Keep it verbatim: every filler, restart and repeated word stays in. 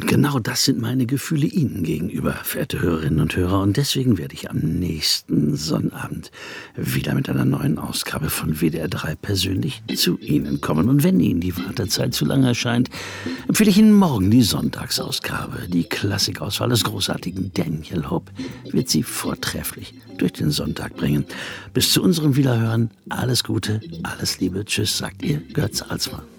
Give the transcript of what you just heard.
Und genau das sind meine Gefühle Ihnen gegenüber, verehrte Hörerinnen und Hörer. Und deswegen werde ich am nächsten Sonnabend wieder mit einer neuen Ausgabe von W D R drei persönlich zu Ihnen kommen. Und wenn Ihnen die Wartezeit zu lang erscheint, empfehle ich Ihnen morgen die Sonntagsausgabe. Die Klassikauswahl des großartigen Daniel Hope wird Sie vortrefflich durch den Sonntag bringen. Bis zu unserem Wiederhören, alles Gute, alles Liebe. Tschüss, sagt Ihr Götz Alsmann.